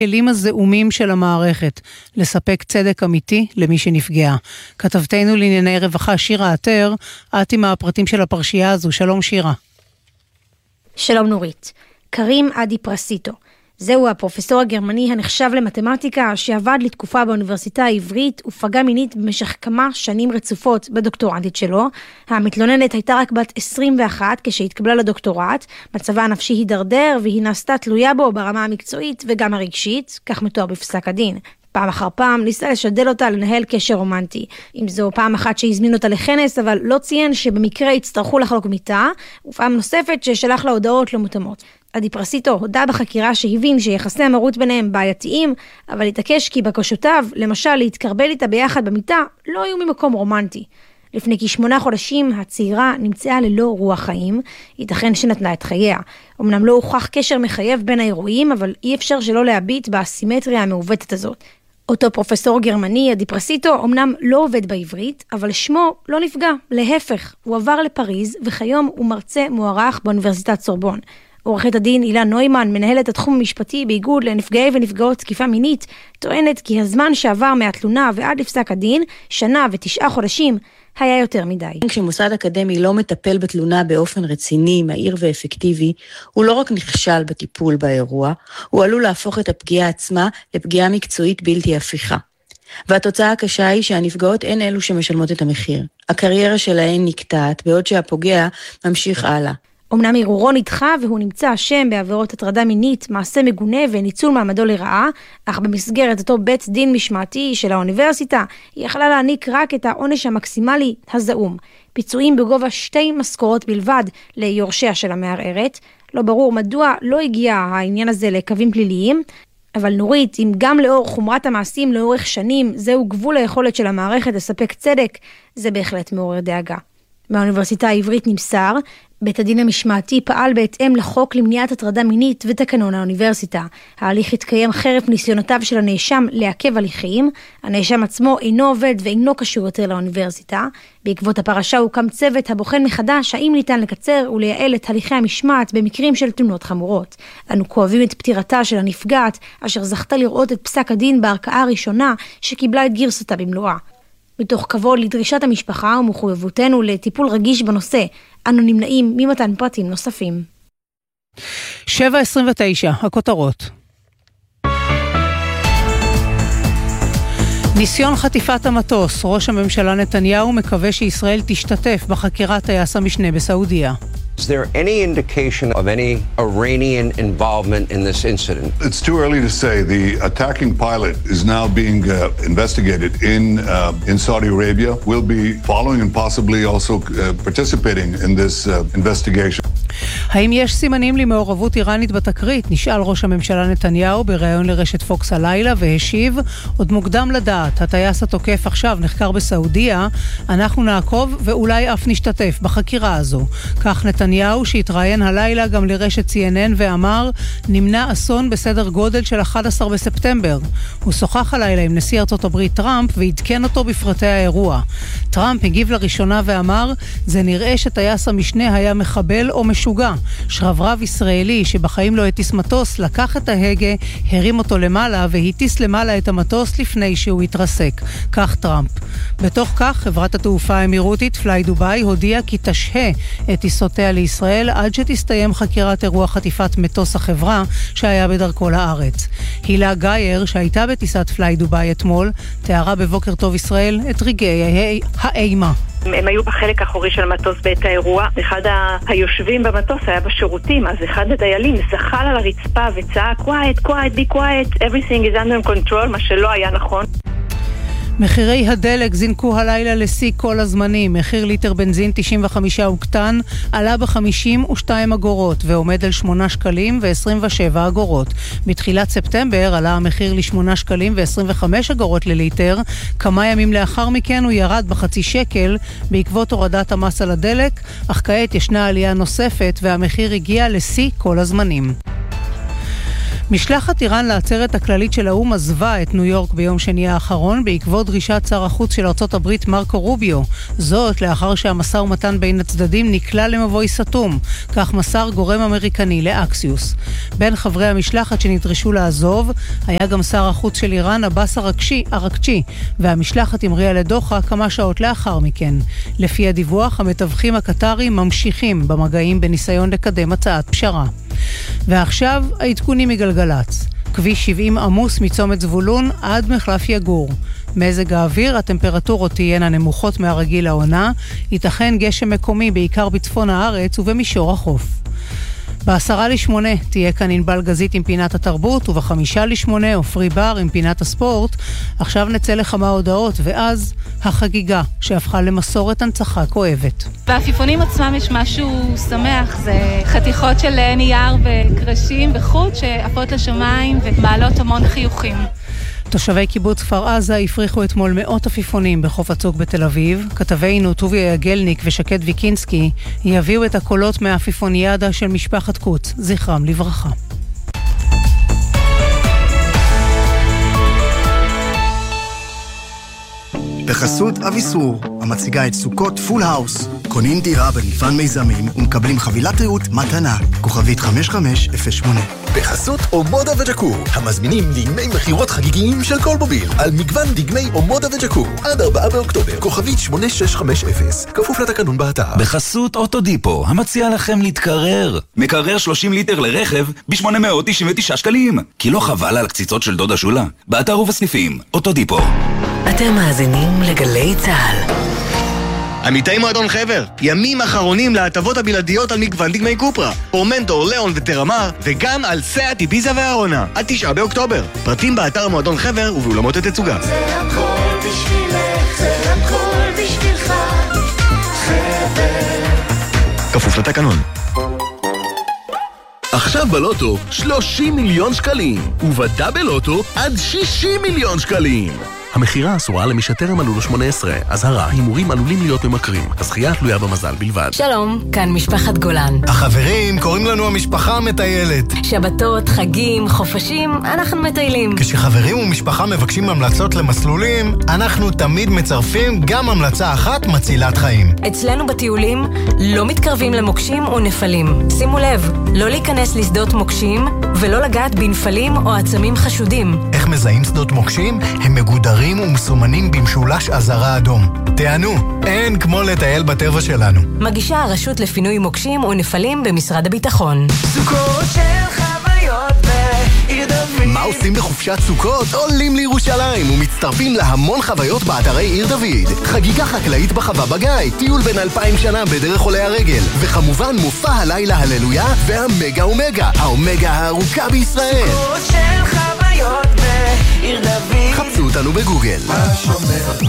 כלים הזעומים של המערכת, לספק צדק אמיתי למי שנפגע. כתבתנו לענייני רווחה שירה עטר, את עם הפרטים של הפרשייה הזו. שלום שירה. שלום נורית. קרים עדי פרסיטו. זהו הפרופסור הגרמני הנחשב למתמטיקה שעבד לתקופה באוניברסיטה העברית ופגע מינית במשך כמה שנים רצופות בדוקטורנטית שלו. המתלוננת הייתה רק בת 21 כשהתקבלה לדוקטורט, מצבה הנפשי הידרדר והיא נעשתה תלויה בו ברמה המקצועית וגם הרגשית, כך מתואר בפסק הדין. פעם אחר פעם ניסה לשדל אותה לנהל קשר רומנטי. אם זו פעם אחת שהזמין אותה לכנס, אבל לא ציין שבמקרה יצטרכו לחלוק מיטה, ופעם נוספת ששלח לה הודעות לא מותאמות. עדי פרסיטו הודע בחקירה שהבין שיחסי המרות ביניהם בעייתיים, אבל התעקש כי בקשותיו, למשל להתקרבל איתה ביחד במיטה, לא היו ממקום רומנטי. לפני כ8 חודשים הצעירה נמצאה ללא רוח חיים, ייתכן שנתנה את חייה. אמנם לא הוכח קשר מחייב בין האירועים, אבל אי אפשר שלא להביט באסימטריה המעוותת הזאת. אותו פרופסור גרמני, עדי פרסיטו, אמנם לא עובד בעברית, אבל שמו לא נפגע, להפך, הוא עבר לפריז, וכיום הוא מרצה מוערך באוניברסיטת סורבון. עורכת הדין הילה נוימן, מנהלת התחום המשפטי באיגוד לנפגעי ונפגעות תקיפה מינית, טוענת כי הזמן שעבר מהתלונה ועד לפסק הדין, 1 שנה ו9 חודשים, היה יותר מדי. כשמוסד אקדמי לא מטפל בתלונה באופן רציני, מהיר ואפקטיבי, הוא לא רק נכשל בטיפול באירוע, הוא עלול להפוך את הפגיעה עצמה לפגיעה מקצועית בלתי הפיכה. והתוצאה הקשה היא שהנפגעות הן אלו שמשלמות את המחיר. הקריירה שלהן נקטעת, בעוד שהפוגע ממשיך הלאה. אמנם ערעורו נדחה והוא נמצא אשם בעבירות הטרדה מינית, מעשה מגונה וניצול מעמדו לרעה, אך במסגרת אותו בית דין משמעתי של האוניברסיטה, היא יכלה להעניק רק את העונש המקסימלי הזעום. פיצויים בגובה 2 משכורות בלבד ליורשיה של המערערת. לא ברור מדוע לא הגיע העניין הזה לקווים פליליים, אבל נורית, אם גם לאור חומרת המעשים לאורך שנים, זהו גבול היכולת של המערכת לספק צדק, זה בהחלט מעורר דאגה. מהאוניברסיטה העברית נמסר, בית הדין המשמעתי פעל בהתאם לחוק למניעת הטרדה מינית ותקנון האוניברסיטה. ההליך התקיים חרף ניסיונותיו של הנאשם לעכב הליכים. הנאשם עצמו אינו עובד ואינו קשור יותר לאוניברסיטה. בעקבות הפרשה הוקם צוות הבוחן מחדש האם ניתן לקצר ולייעל את הליכי המשמעת במקרים של תלונות חמורות. אנו כואבים את פטירתה של הנפגעת, אשר זכתה לראות את פסק הדין בערכאה הראשונה שקיבלה את גרסתה במלואה. מתוך כבוד לדרישת המשפחה ומחויבותנו לטיפול רגיש בנושא, אנו נמנעים ממתן פרטים נוספים. 7:29, הכותרות. ניסיון חטיפת המטוס, ראש הממשלה נתניהו מקווה שישראל תשתתף בחקירת טייס המשנה בסעודיה. Is there any indication of any Iranian involvement in this incident? It's too early to say. The attacking pilot is now being investigated in Saudi Arabia. We'll be following and possibly also participating in this investigation. האם יש סימנים למעורבות איראנית בתקרית? נשאל ראש הממשלה נתניהו בראיון לרשת פוקס הלילה והשיב, עוד מוקדם לדעת, הטייס התוקף עכשיו נחקר בסעודיה, אנחנו נעקוב ואולי אף נשתתף בחקירה הזו. כך נתניהו שהתראיין הלילה גם לרשת CNN ואמר, נמנע אסון בסדר גודל של 11 בספטמבר. הוא שוחח הלילה עם נשיא ארצות הברית טראמפ והתקן אותו בפרטי האירוע. טראמפ הגיב לראשונה ואמר, זה נראה שטייס המשנה היה מחבל או משוגע. שרברב ישראלי שבחיים לא הטיס מטוס, לקח את ההגה, הרים אותו למעלה והטיס למעלה את המטוס לפני שהוא התרסק. כך טראמפ. בתוך כך, חברת התעופה האמירותית פליי דוביי הודיעה כי תשהה את טיסותיה לישראל עד שתסתיים חקירת אירוע חטיפת מטוס החברה שהיה בדרכו לארץ. הילה גייר, שהייתה בטיסת פליי דוביי אתמול, תיארה בבוקר טוב ישראל את רגעי האימה. הם היו בחלק האחורי של המטוס בעת האירוע. אחד היושבים במטוס היה בשירותים, אז אחד הדיילים זחל על הרצפה וצעק, quiet, quiet, be quiet, everything is under control, מה שלא היה נכון. מחירי הדלק זינקו הלילה לשיא כל הזמנים. מחיר ליטר בנזין 95 אוקטן עלה ב-52 אגורות ועומד על 8 שקלים ו-27 אגורות. בתחילת ספטמבר עלה המחיר ל8 שקלים ו-25 אגורות לליטר. כמה ימים לאחר מכן הוא ירד בחצי שקל בעקבות הורדת המס על הדלק, אך כעת ישנה עלייה נוספת והמחיר הגיע לשיא כל הזמנים. משלחת איראן לעצרת הכללית של האו"ם עזבה את ניו יורק ביום שני האחרון בעקבות דרישת שר החוץ של ארצות הברית מרקו רוביו. זאת לאחר שהמשא ומתן בין הצדדים נקלע למבוי סתום, כך מסר גורם אמריקני לאקסיוס. בין חברי המשלחת שנדרשו לעזוב היה גם שר החוץ של איראן עבאס ארקצ'י, והמשלחת המריאה לדוחה כמה שעות לאחר מכן. לפי הדיווח, המתווכים הקטרים ממשיכים במגעים בניסיון לקדם הצעת פשרה. ועכשיו העדכונים מגלגלץ. כביש 70 עמוס מצומת זבולון עד מחלף יגור. מזג האוויר, הטמפרטורות תהיינה נמוכות מהרגיל העונה, ייתכן גשם מקומי בעיקר בצפון הארץ ובמישור החוף. ב7:50 תהיה כאן ענבל גזית עם פינת התרבות, וב5:50 עופרי בר עם פינת הספורט. עכשיו נצא לכמה הודעות, ואז החגיגה שהפכה למסורת הנצחה כואבת. בעפיפונים עצמם יש משהו שמח, זה חתיכות של נייר וקרשים וחוט שעפות לשמיים ומעלות המון חיוכים. תושבי קיבוץ כפר עזה הפריחו אתמול מאות עפיפונים בחוף הצוק בתל אביב. כתבינו טוביה יגלניק ושקד ויקינסקי יביאו את הקולות מהעפיפוניאדה של משפחת קוץ, זכרם לברכה. בחסות אביסור, המציגה את סוכות פול האוס. קונים דירה במפעל מיזמים ומקבלים חבילת ריהוט מתנה. כוכבית 5508. בחסות אומודה וג'קור, המזמינים דגמי מחירות חגיגיים של כל מוביל, על מגוון דגמי אומודה וג'קור, עד 4 באוקטובר, כוכבית 8650, כפוף לתקנון באתר. בחסות אוטודיפו, המציע לכם להתקרר. מקרר 30 ליטר לרכב ב-899 שקלים. כי לא חבל על הקציצות של דודה שולה? באתר ובסניפים, אוטודיפו. אתם מאזינים לגלי צהל. עמיתי מועדון חבר, ימים אחרונים להטבות הבלעדיות על מגוון דגמי קופרה, פורמנטור, ליאון וטרמר, וגם על סאט, איביזה והרונה, עד 9 באוקטובר. פרטים באתר מועדון חבר ובאולמות התצוגה. זה הכל בשבילך, זה הכל בשבילך, חבר. כפוף לתקנון. עכשיו בלוטו 30 מיליון שקלים, ובדאבל לוטו עד 60 מיליון שקלים. המחירה אסורה למי שטרם מלאו לו 18. אזהרה, הימורים עלולים להיות ממכרים. הזכייה תלויה במזל בלבד. שלום, כאן משפחת גולן. החברים, קוראים לנו המשפחה המטיילת. שבתות, חגים, חופשים, אנחנו מטיילים. כשחברים ומשפחה מבקשים המלצות למסלולים, אנחנו תמיד מצרפים גם המלצה אחת מצילת חיים. אצלנו בטיולים לא מתקרבים למוקשים או נפלים. שימו לב, לא להיכנס לשדות מוקשים ולא לגעת בנפלים או עצמים חשודים. איך מזהים שדות מוקשים? הם מגודרים ומסומנים במשולש אזהרה אדום. תענו, אין כמו לטייל בטבע שלנו. מגישה הרשות לפינוי מוקשים ונפלים במשרד הביטחון. סוכות של חוויות בעיר דוד. מה עושים בחופשת סוכות? עולים לירושלים ומצטרפים להמון חוויות באתרי עיר דוד. חגיגה חקלאית בחווה בגיא, טיול בין 2000 שנה בדרך עולי הרגל, וכמובן מופע הלילה הללויה והמגה אומגה, האומגה הארוכה בישראל. סוכות של חוויות בעיר דוד. חפשו אותנו בגוגל. מה שומר